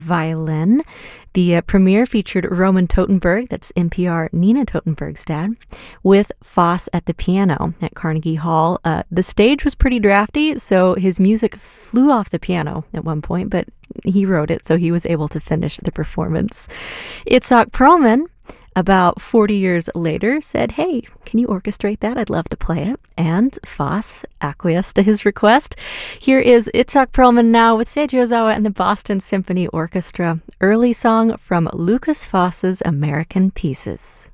violin. The premiere featured Roman Totenberg, that's NPR Nina Totenberg's dad, with Foss at the piano at Carnegie Hall. The stage was pretty drafty, so his music flew off the piano at one point, but he wrote it, so he was able to finish the performance. Itzhak Perlman, about 40 years later, said, "Hey, can you orchestrate that? I'd love to play it." And Foss acquiesced to his request. Here is Itzhak Perlman now with Seiji Ozawa and the Boston Symphony Orchestra. Early song from Lucas Foss's American Pieces.